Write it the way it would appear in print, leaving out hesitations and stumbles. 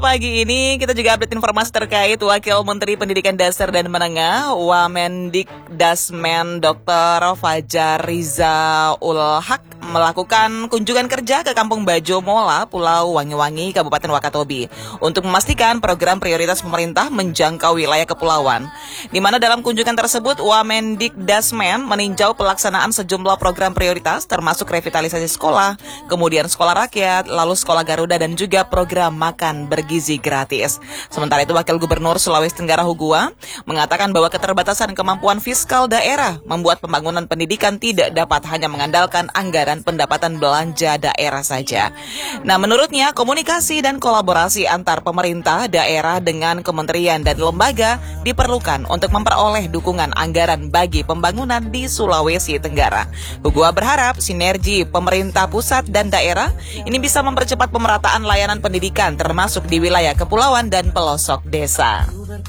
Pagi ini kita juga update informasi terkait Wakil Menteri Pendidikan Dasar dan Menengah Wamendikdasmen Dr. Fajar Rizaul Haq melakukan kunjungan kerja ke Kampung Bajo Mola, Pulau Wangi-Wangi, Kabupaten Wakatobi untuk memastikan program prioritas pemerintah menjangkau wilayah kepulauan. Di mana dalam kunjungan tersebut Wamendikdasmen meninjau pelaksanaan sejumlah program prioritas termasuk revitalisasi sekolah, kemudian sekolah rakyat, lalu sekolah Garuda dan juga program makan bergizi gratis. Sementara itu Wakil Gubernur Sulawesi Tenggara Hugua mengatakan bahwa keterbatasan kemampuan fiskal daerah membuat pembangunan pendidikan tidak dapat hanya mengandalkan anggaran pendapatan belanja daerah saja. Nah, menurutnya komunikasi dan kolaborasi antar pemerintah daerah dengan kementerian dan lembaga diperlukan untuk memperoleh dukungan anggaran bagi pembangunan di Sulawesi Tenggara. Hugua berharap sinergi pemerintah pusat dan daerah ini bisa mempercepat pemerataan layanan pendidikan termasuk di wilayah kepulauan dan pelosok desa.